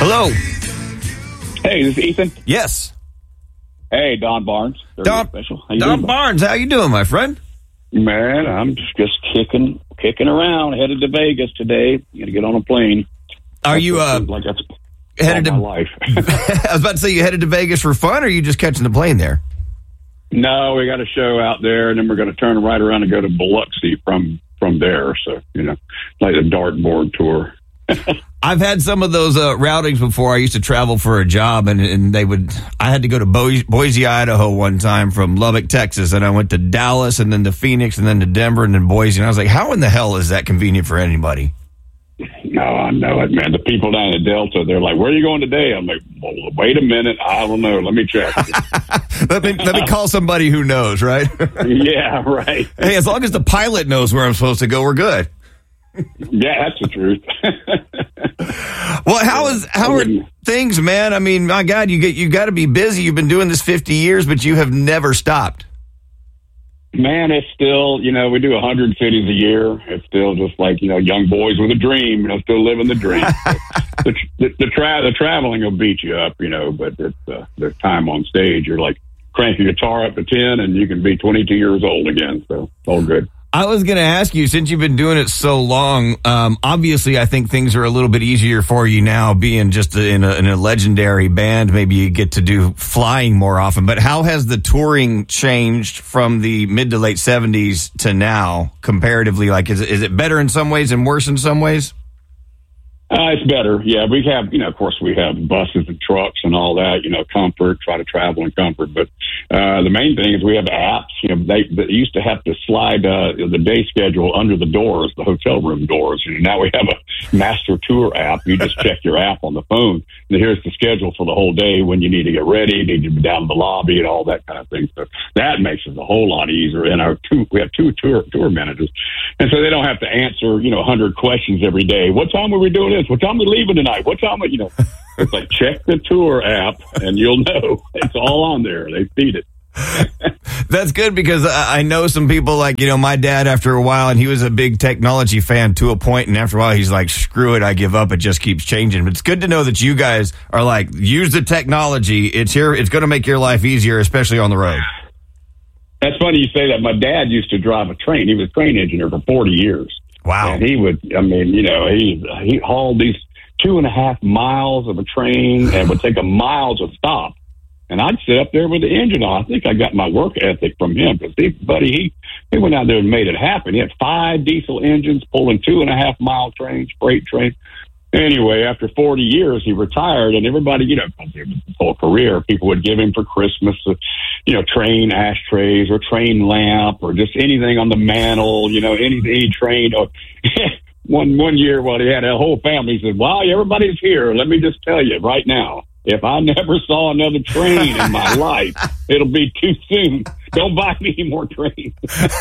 Hello. Hey, this is Ethan. Yes. Hey, Don Barnes. Don Barnes, how you doing, my friend? Man, I'm just kicking around. Headed to Vegas today. Going to get on a plane. Are you like that's headed to my life? I was about to say, you headed to Vegas for fun, or are you just catching the plane there? No, we got a show out there, and then we're going to turn right around and go to Biloxi from there. So, like a dartboard tour. I've had some of those routings before. I used to travel for a job, and I had to go to Boise, Idaho one time from Lubbock, Texas, and I went to Dallas, and then to Phoenix, and then to Denver, and then Boise, and I was like, how in the hell is that convenient for anybody? No, I know it, man. The people down in Delta, they're like, where are you going today? I'm like, well, wait a minute. I don't know. Let me check. let me call somebody who knows, right? Yeah, right. Hey, as long as the pilot knows where I'm supposed to go, we're good. Yeah, that's the truth. Well, how are things, man? I mean, my God, you got to be busy. You've been doing this 50 years, but you have never stopped. Man, it's still, we do 100 cities a year. It's still just like, young boys with a dream, still living the dream. the traveling will beat you up, but it's the time on stage. You're like crank your guitar up to 10 and you can be 22 years old again. So it's all good. I was going to ask you, since you've been doing it so long, obviously I think things are a little bit easier for you now, being just in a legendary band. Maybe you get to do flying more often. But how has the touring changed from the mid to late 70s to now, comparatively? Like, is it better in some ways and worse in some ways? It's better. Yeah, we have, of course, we have buses and trucks and all that, comfort, try to travel in comfort. But the main thing is we have apps. They used to have to slide the day schedule under the doors, the hotel room doors. And now we have a master tour app. You just check your app on the phone. And here's the schedule for the whole day, when you need to get ready, need to be down in the lobby and all that kind of thing. So that makes it a whole lot easier. And we have two tour managers. And so they don't have to answer, 100 questions every day. What time are we doing this? What time are we leaving tonight? What time it's like, check the tour app and you'll know. It's all on there. They feed it. That's good, because I know some people, like, my dad, after a while, and he was a big technology fan to a point, and after a while he's like, screw it, I give up, it just keeps changing. But it's good to know that you guys are like, use the technology. It's here. It's going to make your life easier, especially on the road. That's funny you say that. My dad used to drive a train. He was a train engineer for 40 years. Wow. And he would, he hauled these 2.5 miles of a train and would take a mile to stop. And I'd sit up there with the engine on. I think I got my work ethic from him, because he went out there and made it happen. He had 5 diesel engines pulling 2.5 mile trains, freight trains. Anyway, after 40 years, he retired, and everybody, his whole career, people would give him for Christmas, train ashtrays or train lamp or just anything on the mantle, any train. Or one year, while he had a whole family, he said, "Wow, everybody's here. Let me just tell you right now, if I never saw another train in my life, it'll be too soon. Don't buy me any more trains."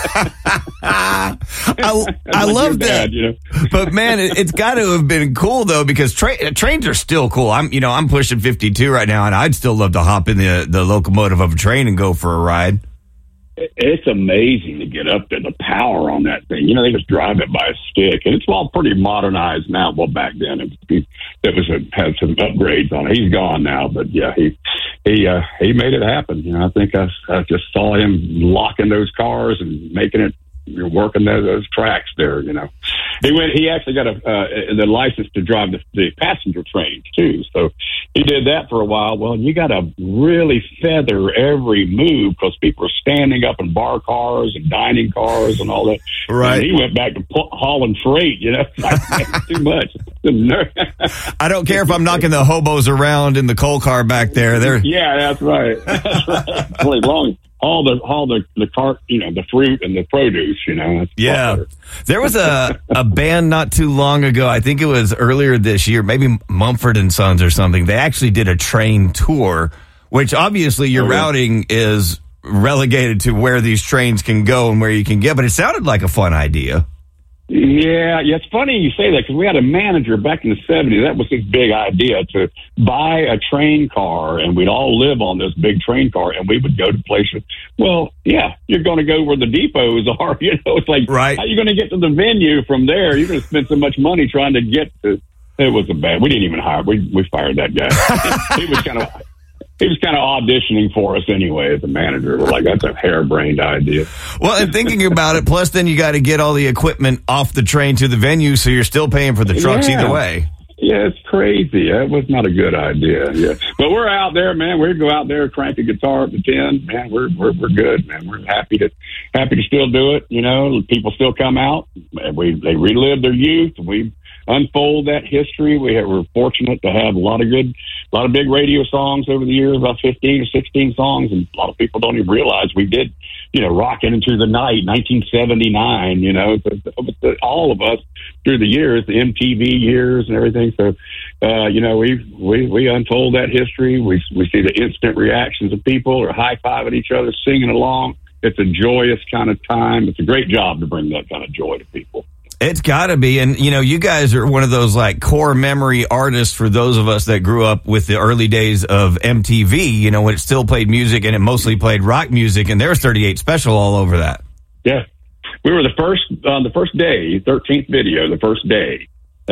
I love that. But man, it's got to have been cool though, because trains are still cool. I'm pushing 52 right now, and I'd still love to hop in the locomotive of a train and go for a ride. It's amazing to get up there, the power on that thing. They just drive it by a stick, and it's all pretty modernized now. Well, back then had some upgrades on it. He's gone now, but yeah, he made it happen. I think I just saw him locking those cars and making it, working those tracks there. He actually got the license to drive the passenger trains too. So he did that for a while. Well, you got to really feather every move, because people are standing up in bar cars and dining cars and all that. Right. And he went back to hauling freight. Too much. I don't care if I'm knocking the hobos around in the coal car back there. Yeah, that's right. That's right. Really long. All the cart, the fruit and the produce, Yeah. There was a band not too long ago, I think it was earlier this year, maybe Mumford and Sons or something. They actually did a train tour, which obviously your routing is relegated to where these trains can go and where you can get, but it sounded like a fun idea. Yeah, it's funny you say that, because we had a manager back in the 70s. That was his big idea, to buy a train car, and we'd all live on this big train car, and we would go to places. Well, yeah, you're going to go where the depots are. It's like, right. How are you going to get to the venue from there? You're going to spend so much money trying to get to It was a bad. We didn't even hire. We fired that guy. He was kind of auditioning for us anyway as a manager. We're like, that's a harebrained idea. Well, and thinking about it, plus then you got to get all the equipment off the train to the venue, so you're still paying for the trucks either way. Yeah, it's crazy. That was not a good idea. Yeah, but we're out there, man. We go out there, crank a guitar up to 10. Man, we're good, man. We're happy to still do it. You know, people still come out. They relive their youth. We unfold that history. We're fortunate to have a lot of big radio songs over the years, about 15 or 16 songs, and a lot of people don't even realize we did, you know, Rockin' Into the Night, 1979, you know, all of us through the years, the MTV years and everything. So, you know, we unfold that history. We see the instant reactions of people or high-fiving each other, singing along. It's a joyous kind of time. It's a great job to bring that kind of joy to people. It's got to be. And, you know, you guys are one of those, like, core memory artists for those of us that grew up with the early days of MTV, you know, when it still played music and it mostly played rock music, and there's 38 Special all over that. Yeah. We were the first day, 13th video, the first day.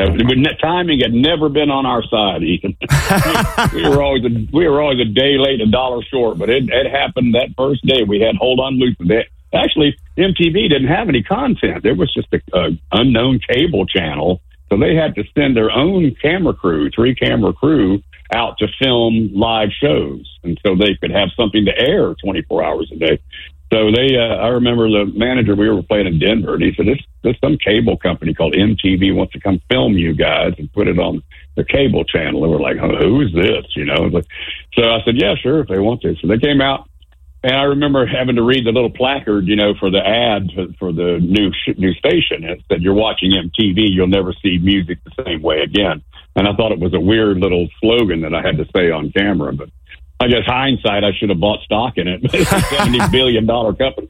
Timing had never been on our side, Ethan. we were always a day late, $1 short, but it happened that first day. We had Hold On Loose. Actually, MTV didn't have any content. There was just a unknown cable channel. So they had to send their own camera crew, 3-camera crew, out to film live shows. And so they could have something to air 24 hours a day. So I remember the manager, we were playing in Denver, and he said, there's some cable company called MTV wants to come film you guys and put it on the cable channel. And we're like, who is this? You know? So I said, yeah, sure, if they want to. So they came out. And I remember having to read the little placard, you know, for the ad for the new station. It said, you're watching MTV, you'll never see music the same way again. And I thought it was a weird little slogan that I had to say on camera. But I guess hindsight, I should have bought stock in it. It's a $70 billion company.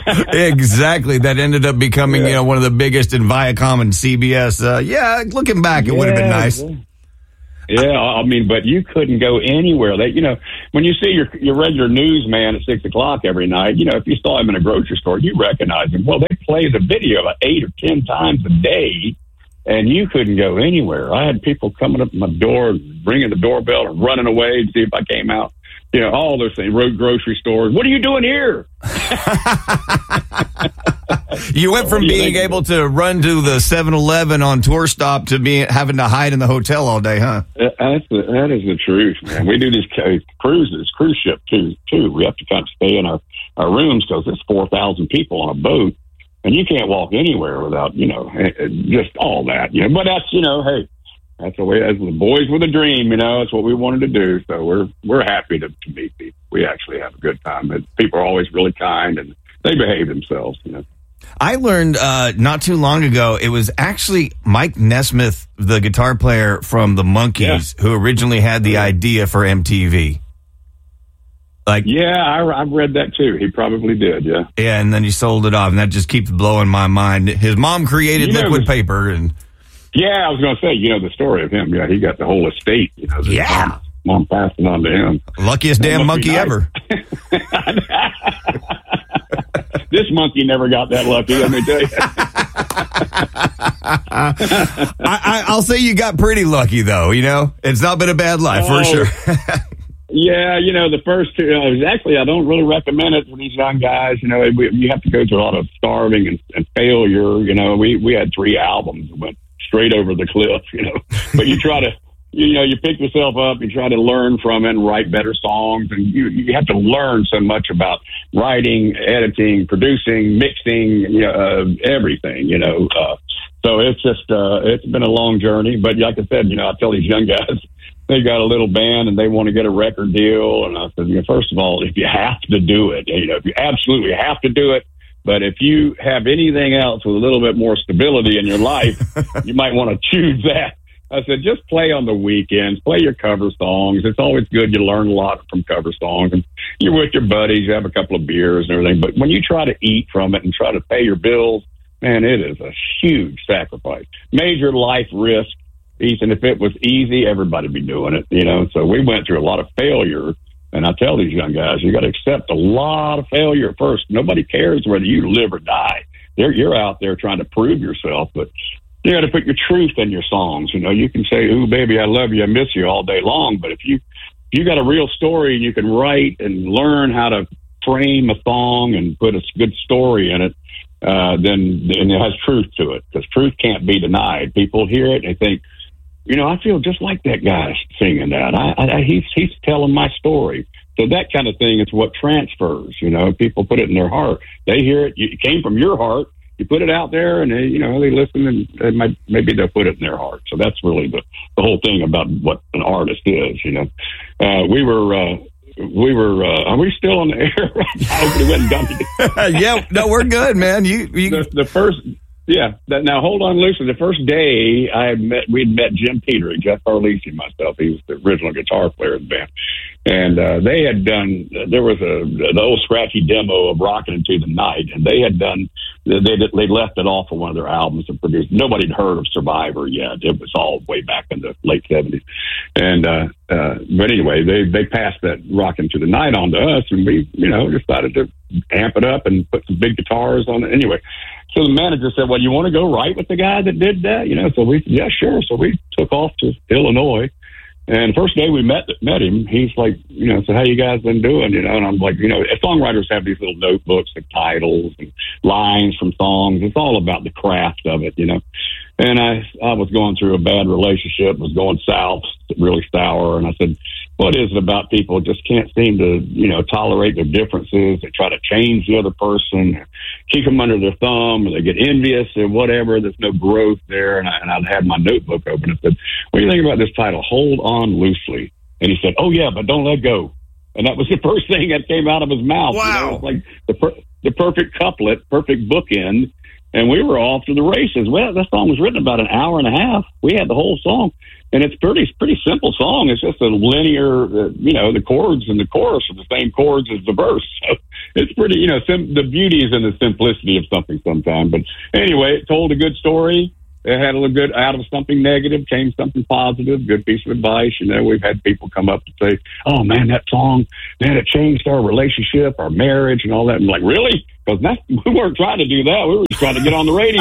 Exactly. That ended up becoming, you know, one of the biggest in Viacom and CBS. Looking back, it would have been nice. Yeah, I mean, but you couldn't go anywhere. You know, when you see your regular newsman at 6 o'clock every night, you know, if you saw him in a grocery store, you recognize him. Well, they play the video about 8 or 10 times a day, and you couldn't go anywhere. I had people coming up to my door, ringing the doorbell, and running away to see if I came out. You know, all those things, grocery stores. What are you doing here? You went from being able to run to the 7-Eleven on tour stop to having to hide in the hotel all day, huh? That is the truth, man. We do these cruise ship too. We have to kind of stay in our rooms because there's 4,000 people on a boat, and you can't walk anywhere without, you know, just all that. You know, but that's, you know, hey, that's the way. As the boys with a dream, you know, that's what we wanted to do. So we're happy to meet people. We actually have a good time. But people are always really kind and they behave themselves. You know. I learned not too long ago, it was actually Mike Nesmith, the guitar player from the Monkees, who originally had the idea for MTV. I read that too. He probably did, yeah. Yeah, and then he sold it off, and that just keeps blowing my mind. His mom created liquid paper, and yeah, I was going to say, you know, the story of him. Yeah, he got the whole estate. You know, mom passed it on to him. Luckiest damn monkey ever. This monkey never got that lucky, let me tell you. I'll say you got pretty lucky, though. You know, it's not been a bad life for sure. Yeah, you know, the first two, actually, I don't really recommend it for these young guys. You know, you have to go through a lot of starving and failure. You know, we had 3 albums that went straight over the cliff, you know, but you try to, you know, you pick yourself up, you try to learn from it and write better songs. And you have to learn so much about writing, editing, producing, mixing, you know, everything, you know. So it's just, it's been a long journey. But like I said, you know, I tell these young guys, they got a little band and they want to get a record deal. And I said, you know, first of all, if you have to do it, you know, if you absolutely have to do it, but if you have anything else with a little bit more stability in your life, you might want to choose that. I said, just play on the weekends, play your cover songs. It's always good. You learn a lot from cover songs. And you're with your buddies, you have a couple of beers and everything. But when you try to eat from it and try to pay your bills, man, it is a huge sacrifice. Major life risk. Ethan, if it was easy, everybody'd be doing it, you know. So we went through a lot of failure. And I tell these young guys, you got to accept a lot of failure first. Nobody cares whether you live or die. You're out there trying to prove yourself. But you got to put your truth in your songs. You know, you can say, "Ooh, baby, I love you, I miss you" all day long, but if you got a real story and you can write and learn how to frame a song and put a good story in it, then it has truth to it, because truth can't be denied. People hear it and they think, you know, I feel just like that guy singing that. He's telling my story. So that kind of thing is what transfers. You know, people put it in their heart. They hear it. It came from your heart. You put it out there, and they listen, and maybe they'll put it in their heart. So that's really the whole thing about what an artist is. You know, we were. Are we still on the air right now? Hopefully we hadn't done it. Yeah, no, we're good, man. The first. Yeah. Now, hold on, Lucy. The first day we'd met Jim Petrie, Jeff Arlisi, and myself. He was the original guitar player of the band. And they had done, there was the old scratchy demo of Rockin' Into the Night, and they had done, they left it off of one of their albums and produced. Nobody had heard of Survivor yet. It was all way back in the late 70s. And, but anyway, they passed that Rockin' Into the Night on to us, and we, decided to amp it up and put some big guitars on it. Anyway, so the manager said, "Well, you want to go write with the guy that did that?" So we said, "Yeah, sure." So we took off to Illinois. And the first day we met him, he's like, "So how you guys been doing?" And I'm like, songwriters have these little notebooks of titles and lines from songs. It's all about the craft of it, And I was going through a bad relationship, was going south, really sour. And I said, "What is it about people just can't seem to, tolerate their differences? They try to change the other person, keep them under their thumb, or they get envious or whatever. There's no growth there." And I'd had my notebook open and said, "What do you think about this title, Hold On Loosely?" And he said, "Oh, yeah, but don't let go." And that was the first thing that came out of his mouth. Wow. It was like the perfect couplet, perfect bookend. And we were off to the races. Well, that song was written about an hour and a half. We had the whole song. And it's pretty simple song. It's just a linear, the chords and the chorus are the same chords as the verse. So it's pretty, the beauty is in the simplicity of something sometimes. But anyway, it told a good story. It had a little good, out of something negative came something positive, good piece of advice. We've had people come up and say, "Oh man, that song, man, it changed our relationship, our marriage and all that." I'm like, "Really?" Because we weren't trying to do that. We were just trying to get on the radio.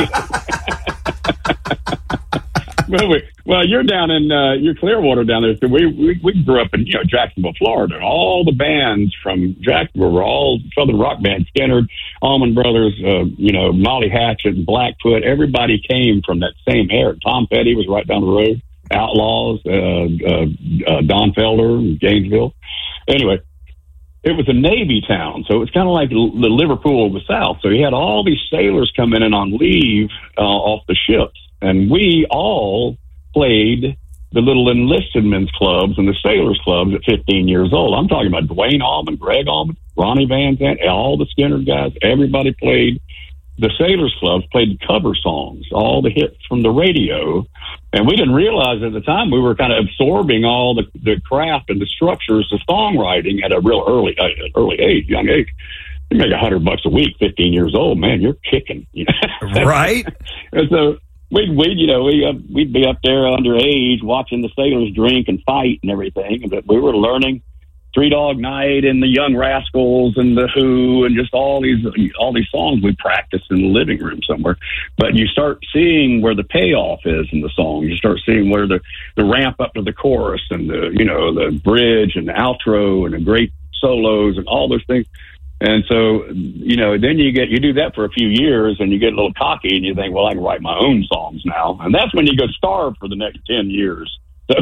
Well, you're down in you're Clearwater down there. So we grew up in Jacksonville, Florida. And all the bands from Jacksonville were all Southern rock bands. Skinner, Allman Brothers, Molly Hatchet, and Blackfoot. Everybody came from that same area. Tom Petty was right down the road. Outlaws, Don Felder, Gainesville. Anyway, it was a Navy town, so it was kind of like the Liverpool of the South. So you had all these sailors coming in on leave off the ships. And we all played the little enlisted men's clubs and the sailors clubs at 15 years old. I'm talking about Dwayne Allman, Greg Allman, Ronnie Van Zant, all the Skinner guys. Everybody played the sailors clubs, played cover songs, all the hits from the radio. And we didn't realize at the time we were kind of absorbing all the craft and the structures of songwriting at a real early age, young age. You make $100 a week, 15 years old, man, you're kicking. Right. And so we'd be up there underage watching the sailors drink and fight and everything. But we were learning Three Dog Night and the Young Rascals and the Who and just all these songs we practiced in the living room somewhere. But you start seeing where the payoff is in the song. You start seeing where the ramp up to the chorus and the bridge and the outro and the great solos and all those things. And so, then you do that for a few years and you get a little cocky and you think, well, I can write my own songs now. And that's when you go starve for the next 10 years. So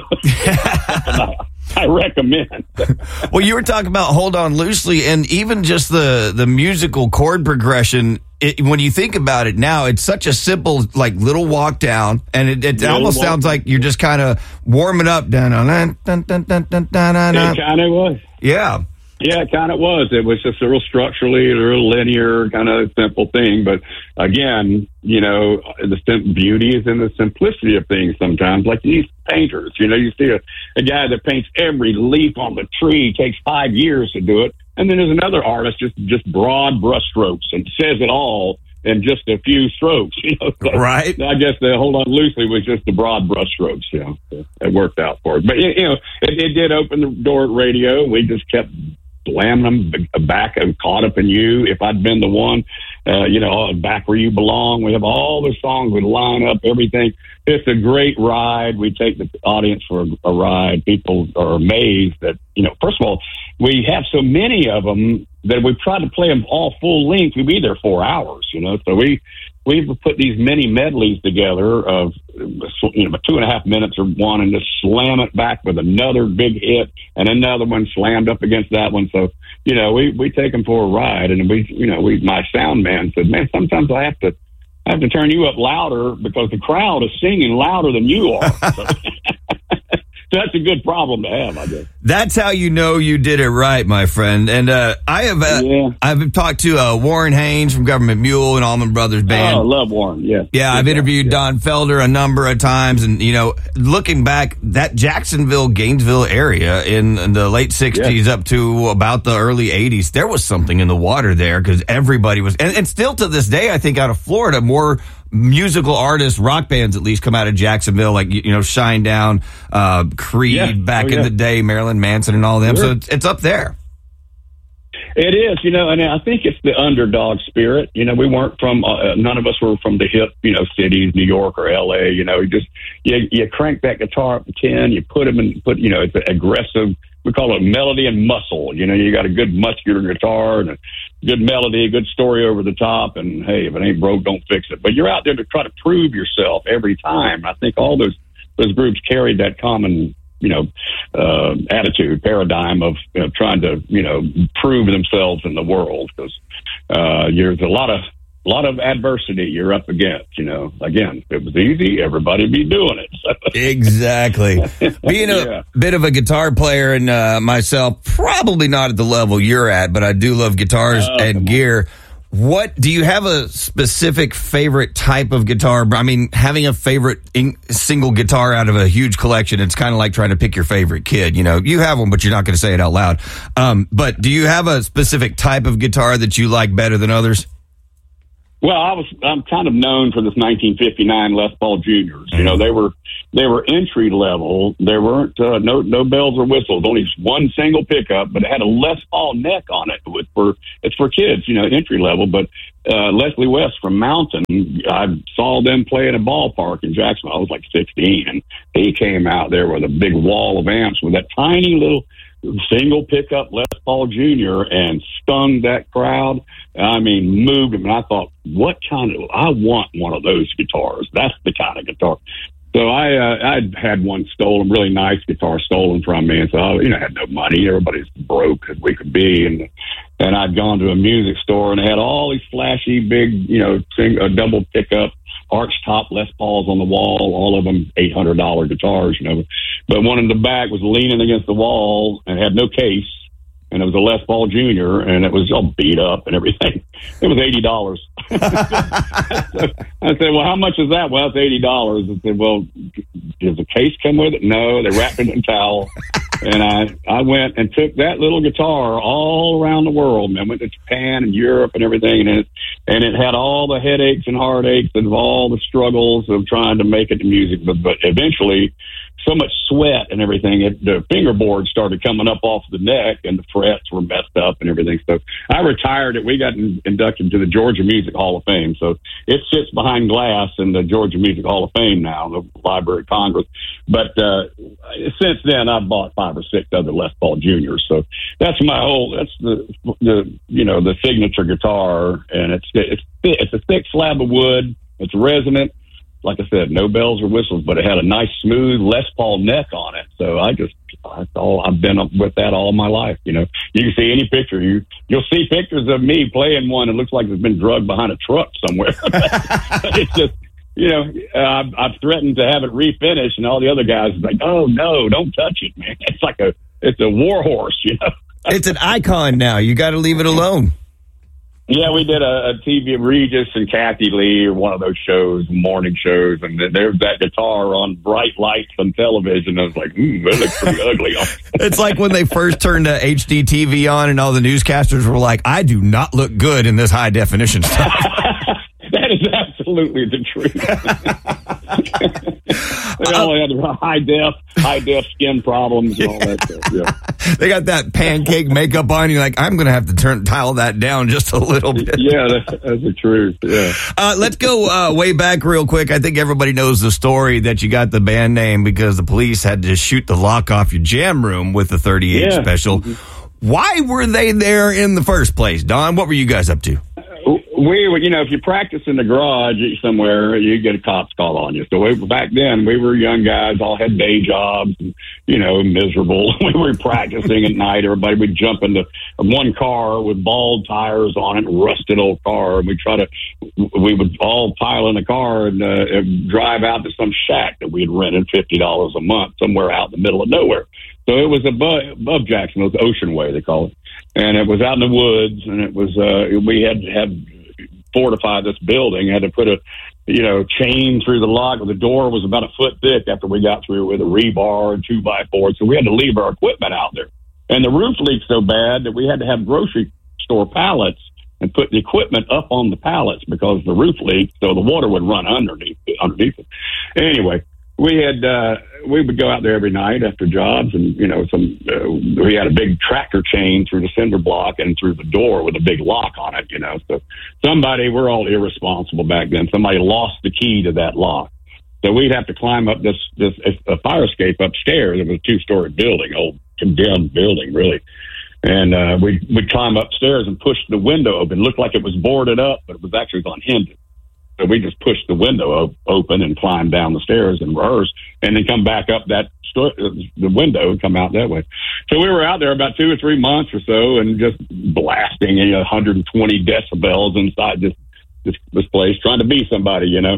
I recommend. Well, you were talking about Hold On Loosely, and even just the musical chord progression. When you think about it now, it's such a simple, little walk down, and it almost sounds like you're just kind of warming up. It kind of was. Yeah. Yeah, it kind of was. It was just a real structurally, a real linear kind of simple thing. But again, the beauty is in the simplicity of things sometimes. Like these painters, you see a guy that paints every leaf on the tree, takes 5 years to do it. And then there's another artist, just broad brush strokes and says it all in just a few strokes. So right. I guess the Hold On Loosely was just the broad brush strokes. So it worked out for it. But, it did open the door at radio. We just kept slamming them back and Caught Up in You. If I'd been the one, Back Where You Belong. We have all the songs. We line up everything. It's a great ride. We take the audience for a ride. People are amazed that, first of all, we have so many of them that we try to play them all full length. We'd be there 4 hours, So we've put these mini medleys together of, 2.5 minutes or one, and just slam it back with another big hit and another one slammed up against that one. So, we take them for a ride, and my sound man said, man, sometimes I have to turn you up louder because the crowd is singing louder than you are. So that's a good problem to have, I guess. That's how you know you did it right, my friend. And I've talked to Warren Haynes from Government Mule and Allman Brothers Band. Oh, I love Warren, yeah. Yeah, I've interviewed Don Felder a number of times. And, looking back, that Jacksonville, Gainesville area in the late 60s up to about the early 80s, there was something in the water there because everybody was, and still to this day, I think out of Florida, more musical artists, rock bands at least, come out of Jacksonville, like, Shinedown, Creed back in the day, Marilyn Manson and all them. Sure. So it's up there. It is, and I think it's the underdog spirit. We weren't from, none of us were from the hip, cities, New York or LA, you crank that guitar up to 10, you put them in, it's an aggressive, we call it melody and muscle. You got a good muscular guitar and a good melody, a good story over the top. And hey, if it ain't broke, don't fix it. But you're out there to try to prove yourself every time. I think all those groups carried that common, attitude, paradigm of trying to, prove themselves in the world, because there's a lot of adversity you're up against. Again, if it was easy, everybody'd be doing it. So. Exactly. Being a bit of a guitar player and myself, probably not at the level you're at, but I do love guitars and gear. What do you have a specific favorite type of guitar? I mean, having a favorite single guitar out of a huge collection, it's kind of like trying to pick your favorite kid. You have one, but you're not going to say it out loud. But do you have a specific type of guitar that you like better than others? Well, I'm kind of known for this 1959 Les Paul Juniors. They were entry level. There weren't no bells or whistles. Only one single pickup, but it had a Les Paul neck on it. It's for kids, entry level. But Leslie West from Mountain, I saw them play at a ballpark in Jacksonville. I was like 16, and he came out there with a big wall of amps with that tiny little single pickup Les Paul Jr. and stung that crowd. I mean, moved him. And I thought, I want one of those guitars. That's the kind of guitar. So I'd had one stolen, really nice guitar stolen from me. And so, I had no money. Everybody's broke as we could be. And I'd gone to a music store and they had all these flashy, big, double pickup, arch top Les Pauls on the wall, all of them $800 guitars, But one in the back was leaning against the wall and had no case. And it was a Les Paul Jr., and it was all beat up and everything. It was $80. I said, well, how much is that? Well, it's $80. I said, well, does the case come with it? No, they wrapped it in towel. And I went and took that little guitar all around the world. And I went to Japan and Europe and everything. And it had all the headaches and heartaches and all the struggles of trying to make it to music. But eventually, so much sweat and everything, the fingerboard started coming up off the neck and the frets were messed up and everything. So I retired it. We got inducted to the Georgia Music Hall of Fame. So it sits behind glass in the Georgia Music Hall of Fame now, the Library of Congress. But since then, I've bought 5 or 6 other Les Paul Juniors. So that's the signature guitar, and it's a thick slab of wood. It's resonant. Like I said, no bells or whistles, but it had a nice, smooth Les Paul neck on it. So I've been with that all my life. You can see any picture. You'll see pictures of me playing one. It looks like it's been drugged behind a truck somewhere. It's just, I've threatened to have it refinished, and all the other guys are like, oh no, don't touch it, man. It's a war horse, It's an icon now. You got to leave it alone. Yeah, we did a TV, Regis and Kathy Lee, or one of those shows, morning shows, and there's that guitar on bright lights on television. I was like, that looks pretty ugly. It's like when they first turned HD TV on and all the newscasters were like, I do not look good in this high definition stuff. That is absolutely the truth. They all had high def skin problems and all that stuff. Yeah. They got that pancake makeup on. You're like, I'm going to have to tile that down just a little bit. Yeah, that's the truth. Yeah. Let's go way back real quick. I think everybody knows the story that you got the band name because the police had to shoot the lock off your jam room with the 38 Special. Mm-hmm. Why were they there in the first place, Don? What were you guys up to? We were, if you practice in the garage somewhere, you get a cop's call on you. So back then, we were young guys, all had day jobs, and, miserable. We were practicing at night. Everybody would jump into one car with bald tires on it, rusted old car, and we would all pile in the car and drive out to some shack that we had rented $50 a month somewhere out in the middle of nowhere. So it was above Jacksonville, it was Ocean Way, they call it. And it was out in the woods, and it was, we had to have fortify this building, had to put a chain through the lock. The door was about a foot thick after we got through with a rebar and 2x4. So we had to leave our equipment out there. And the roof leaked so bad that we had to have grocery store pallets and put the equipment up on the pallets because the roof leaked, so the water would run underneath it. Anyway, we would go out there every night after jobs, and we had a big tractor chain through the cinder block and through the door with a big lock on it. So we're all irresponsible back then. Somebody lost the key to that lock, so we'd have to climb up this a fire escape upstairs. It was a 2-story building, old condemned building, really. And we'd climb upstairs and push the window open. It looked like it was boarded up, but it was actually on hinges. So we just pushed the window open and climbed down the stairs and rehearsed, and then come back up the window and come out that way. So we were out there about 2 or 3 months or so, and just blasting 120 decibels inside this place, trying to be somebody, And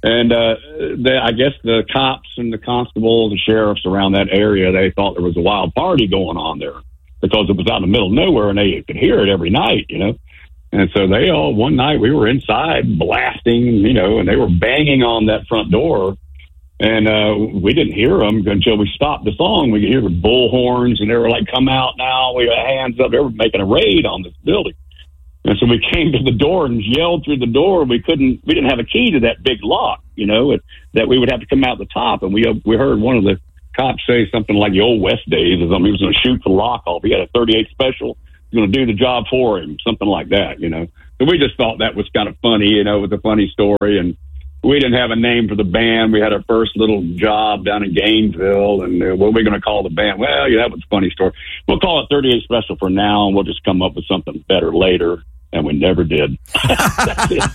I guess the cops and the constables, the sheriffs around that area, they thought there was a wild party going on there because it was out in the middle of nowhere, and they could hear it every night, And so one night we were inside blasting, and they were banging on that front door, and we didn't hear them until we stopped the song. We could hear the bullhorns, and they were like, "Come out now!" We had hands up. They were making a raid on this building, and so we came to the door and yelled through the door. We didn't have a key to that big lock, that we would have to come out the top. And we heard one of the cops say something like the old West days or something. He was going to shoot the lock off. He had a 38 Special. Going to do the job for him, something like that, So we just thought that was kind of funny, it was a funny story, and we didn't have a name for the band. We had our first little job down in Gainesville, and what are we going to call the band? Well, that was a funny story. We'll call it 38 Special for now, and we'll just come up with something better later, and we never did. That's it.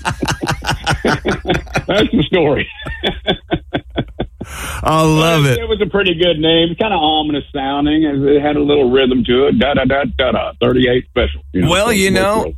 That's the story. I love it. It was a pretty good name, kind of ominous sounding. It had a little rhythm to it. Da da da da da. 38 Special. Well,